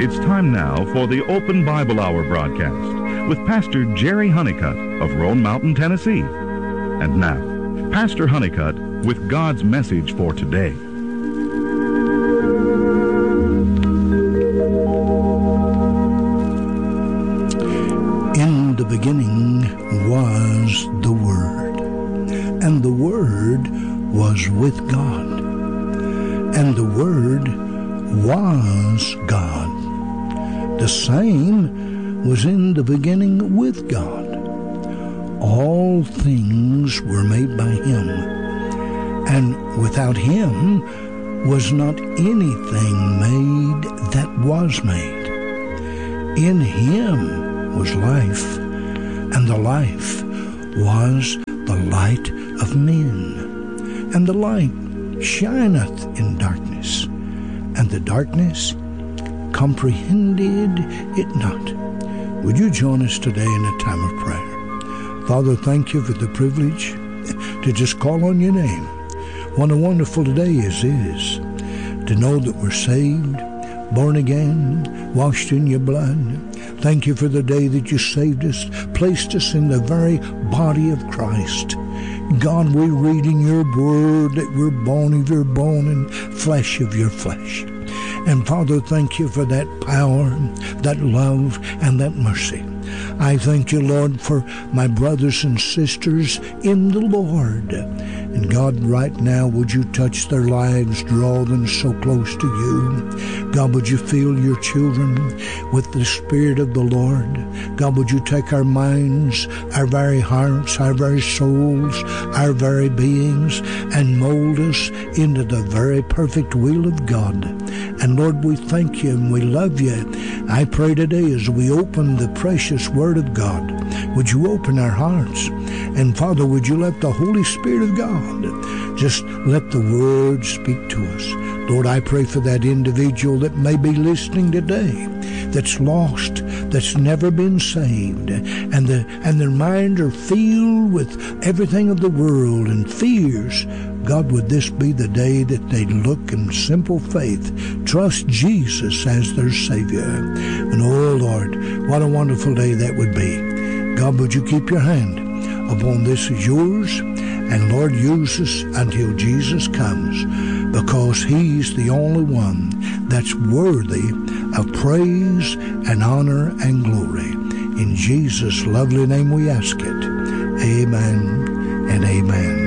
It's time now for the Open Bible Hour broadcast with Pastor Jerry Honeycutt of Roan Mountain, Tennessee. And now, Pastor Honeycutt with God's message for today. In the beginning was the Word, and the Word was with God, and the Word was God. The same was in the beginning with God. All things were made by Him, and without Him was not anything made that was made. In Him was life, and the life was the light of men. And the light shineth in darkness, and the darkness comprehended it not. Would you join us today in a time of prayer? Father, thank you for the privilege to just call on your name. What a wonderful day is this, to know that we're saved, born again, washed in your blood. Thank you for the day that you saved us, placed us in the very body of Christ. God, we read in your word that we're bone of your bone and flesh of your flesh. And Father, thank you for that power, that love, and that mercy. I thank you, Lord, for my brothers and sisters in the Lord. And God, right now, would you touch their lives, draw them so close to you. God, would you fill your children with the Spirit of the Lord. God, would you take our minds, our very hearts, our very souls, our very beings, and mold us into the very perfect will of God. And Lord, we thank you and we love you. I pray today as we open the precious Word of God, would you open our hearts? And Father, would you let the Holy Spirit of God just let the Word speak to us? Lord, I pray for that individual that may be listening today, that's lost, that's never been saved, and their minds are filled with everything of the world and fears. God, would this be the day that they look in simple faith, trust Jesus as their Savior? And oh Lord, what a wonderful day that would be. God, would you keep your hand upon this as yours? And Lord, use us until Jesus comes, because He's the only one that's worthy of praise and honor and glory. In Jesus' lovely name we ask it. Amen and amen.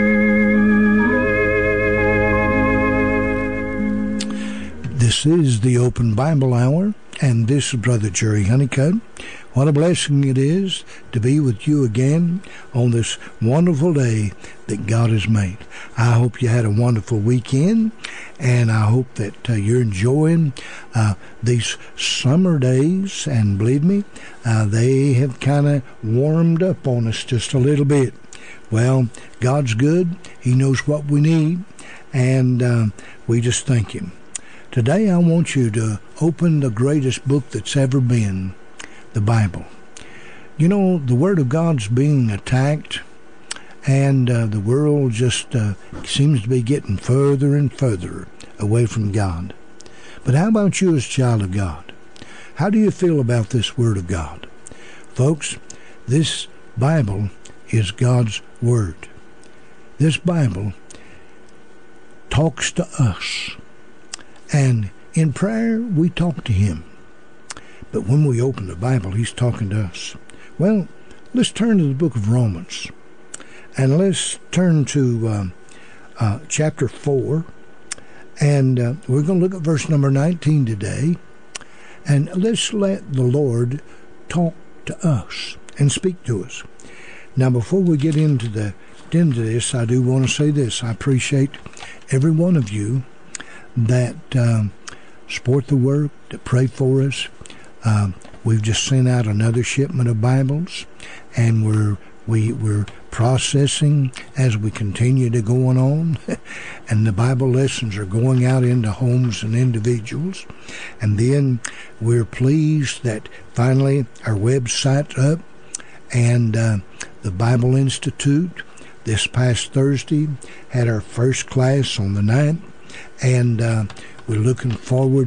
This is the Open Bible Hour, and this is Brother Jerry Honeycutt. What a blessing it is to be with you again on this wonderful day that God has made. I hope you had a wonderful weekend, and I hope that you're enjoying these summer days. And believe me, they have kind of warmed up on us just a little bit. Well, God's good. He knows what we need, and we just thank Him. Today I want you to open the greatest book that's ever been, the Bible. You know, the Word of God's being attacked, and the world just seems to be getting further and further away from God. But how about you as a child of God? How do you feel about this Word of God? Folks, this Bible is God's Word. This Bible talks to us. And in prayer, we talk to Him. But when we open the Bible, He's talking to us. Well, let's turn to the book of Romans. And let's turn to chapter 4. And we're going to look at verse number 19 today. And let's let the Lord talk to us and speak to us. Now, before we get into this, I do want to say this. I appreciate every one of you that support the work, that pray for us. We've just sent out another shipment of Bibles, and we're processing as we continue to go on. And the Bible lessons are going out into homes and individuals. And then we're pleased that finally our website's up, and the Bible Institute this past Thursday had our first class on the 9th. And we're looking forward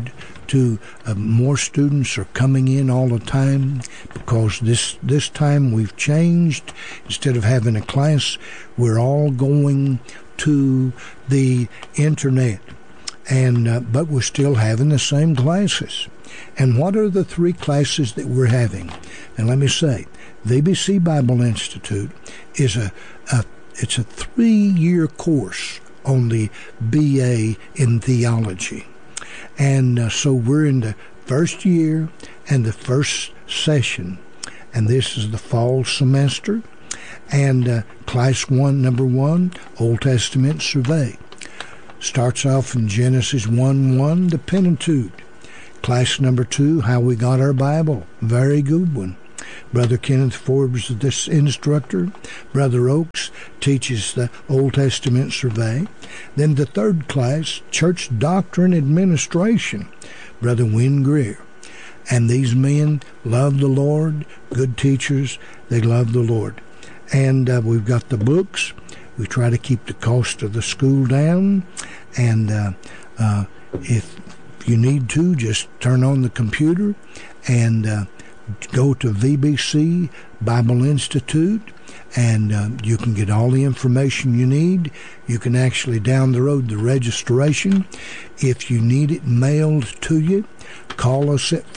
to more students are coming in all the time, because this time we've changed. Instead of having a class, we're all going to the internet, and but we're still having the same classes. And what are the 3 classes that we're having? And let me say, VBC Bible Institute is it's a 3-year course on the BA in theology. And so we're in the first year and the first session. And this is the fall semester. And class 1, number 1, Old Testament survey. Starts off in Genesis 1:1, the Pentateuch. Class number 2, how we got our Bible. Very good one. Brother Kenneth Forbes is this instructor. Brother Oakes teaches the Old Testament survey. Then the 3rd class, Church Doctrine Administration. Brother Wynn Greer. And these men love the Lord, good teachers, they love the Lord. And we've got the books. We try to keep the cost of the school down. And if you need to, just turn on the computer and go to VBC Bible Institute, and you can get all the information you need. You can actually down the road the registration. If you need it mailed to you, call us at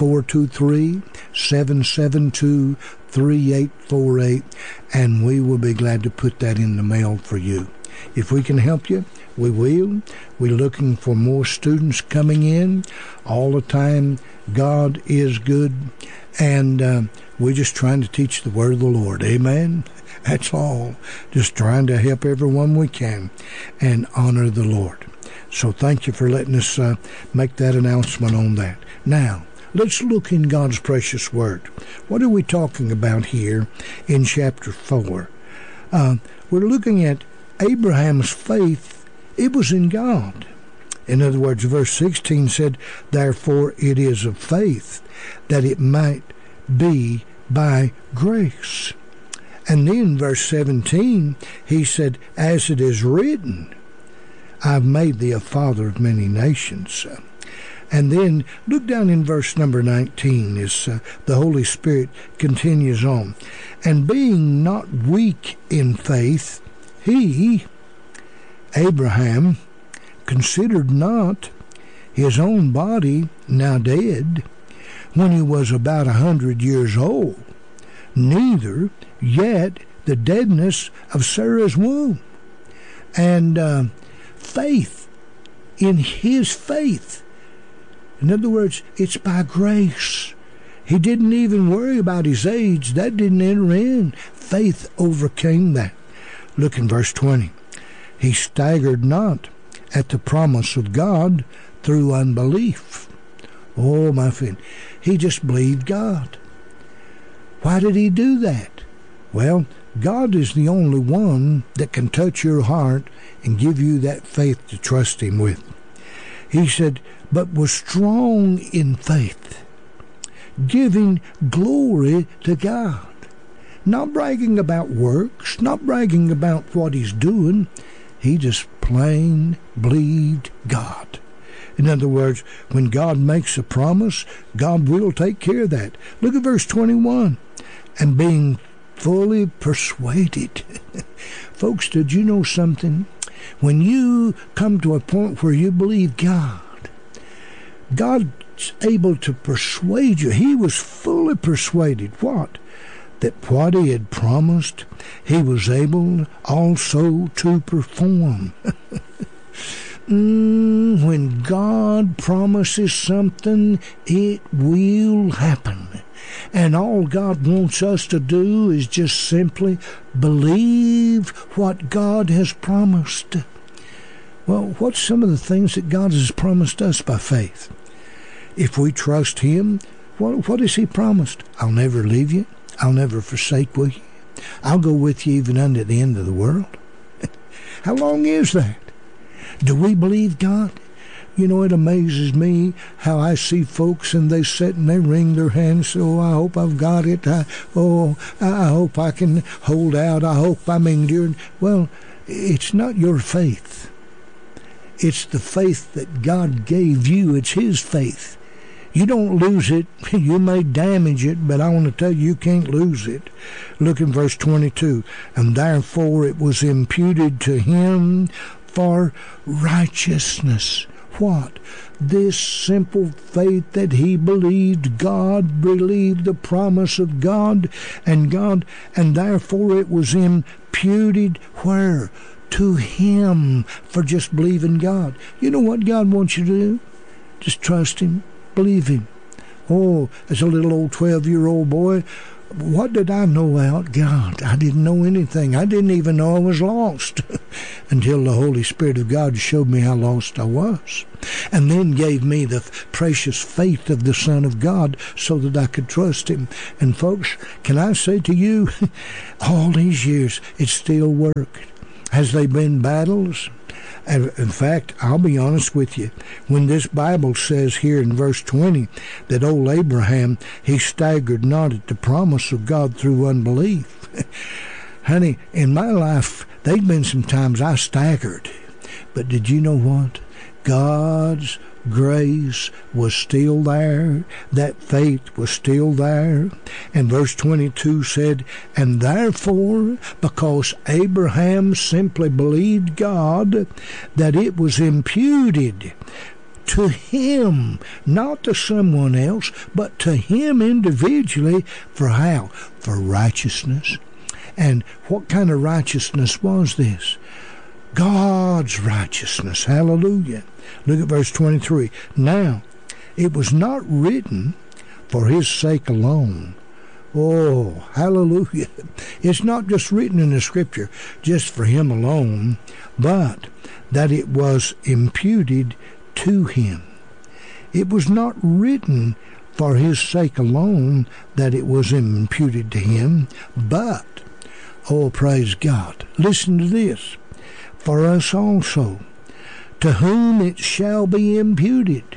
423-772-3848, and we will be glad to put that in the mail for you. If we can help you, we will. We're looking for more students coming in all the time. God is good, and we're just trying to teach the word of the Lord. Amen? That's all. Just trying to help everyone we can and honor the Lord. So thank you for letting us make that announcement on that. Now, let's look in God's precious word. What are we talking about here in chapter 4? We're looking at Abraham's faith. It was in God. In other words, verse 16 said, therefore it is of faith, that it might be by grace. And then verse 17, he said, as it is written, I've made thee a father of many nations. And then look down in verse number 19 as the Holy Spirit continues on. And being not weak in faith, he, Abraham, considered not his own body now dead, when he was about 100 years old, neither yet the deadness of Sarah's womb. And faith, in his faith, in other words, it's by grace. He didn't even worry about his age. That didn't enter in. Faith overcame that. Look in verse 20. He staggered not at the promise of God through unbelief. Oh, my friend, he just believed God. Why did he do that? Well, God is the only one that can touch your heart and give you that faith to trust him with. He said, but was strong in faith, giving glory to God. Not bragging about works, not bragging about what he's doing. He just plain believed God. In other words, when God makes a promise, God will take care of that. Look at verse 21. And being fully persuaded. Folks, did you know something? When you come to a point where you believe God, God's able to persuade you. He was fully persuaded. What? That what he had promised, he was able also to perform. When God promises something, it will happen. And all God wants us to do is just simply believe what God has promised. Well, what's some of the things that God has promised us by faith? If we trust him, what has he promised? I'll never leave you. I'll never forsake you. I'll go with you even unto the end of the world. How long is that? Do we believe God? You know, it amazes me how I see folks and they sit and they wring their hands. Oh, I hope I've got it. I hope I can hold out. I hope I'm enduring. Well, it's not your faith. It's the faith that God gave you. It's his faith. You don't lose it. You may damage it, but I want to tell you, you can't lose it. Look in verse 22. And therefore it was imputed to him for righteousness. What? This simple faith that he believed God, believed the promise of God, and therefore it was imputed where? To him, for just believing God. You know what God wants you to do? Just trust him, believe him. Oh, as a little old 12-year-old boy, what did I know about God? I didn't know anything. I didn't even know I was lost until the Holy Spirit of God showed me how lost I was, and then gave me the precious faith of the Son of God so that I could trust him. And folks, can I say to you, all these years, it's still worked. Has there been battles? And in fact, I'll be honest with you, when this Bible says here in verse 20 that old Abraham, he staggered not at the promise of God through unbelief. Honey, in my life, there've been some times I staggered. But did you know what? God's grace was still there. That faith was still there. And verse 22 said, and therefore, because Abraham simply believed God, that it was imputed to him, not to someone else, but to him individually. For how? For righteousness. And what kind of righteousness was this? God's righteousness. Hallelujah. Look at verse 23. Now, it was not written for his sake alone. Oh, hallelujah. It's not just written in the Scripture just for him alone, but that it was imputed to him. It was not written for his sake alone that it was imputed to him, but, oh, praise God. Listen to this. For us also, to whom it shall be imputed.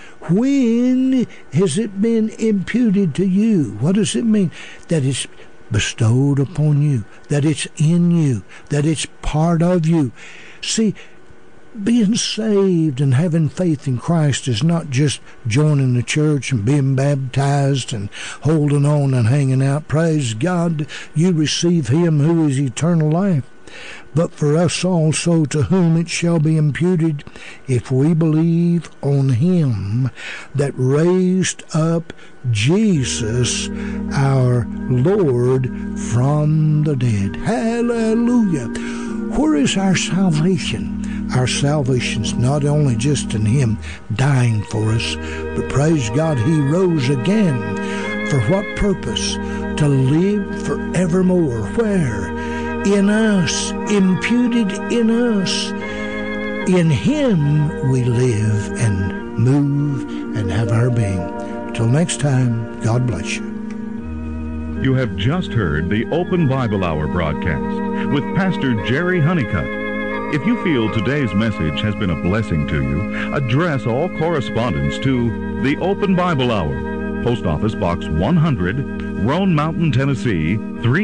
When has it been imputed to you? What does it mean? That it's bestowed upon you, that it's in you, that it's part of you. See, being saved and having faith in Christ is not just joining the church and being baptized and holding on and hanging out. Praise God, you receive him who is eternal life. But for us also, to whom it shall be imputed, if we believe on him that raised up Jesus our Lord from the dead. Hallelujah. Where is our salvation? Our salvation's not only just in him dying for us, but praise God, he rose again. For what purpose? To live forevermore. Where? In us, imputed in us. In him we live and move and have our being. Till next time, God bless you. You have just heard the Open Bible Hour broadcast with Pastor Jerry Honeycutt. If you feel today's message has been a blessing to you, address all correspondence to the Open Bible Hour, Post Office Box 100, Roan Mountain, Tennessee,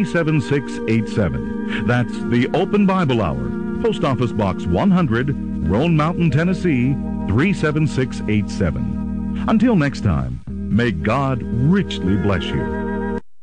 37687. That's the Open Bible Hour, Post Office Box 100, Roan Mountain, Tennessee, 37687. Until next time, may God richly bless you.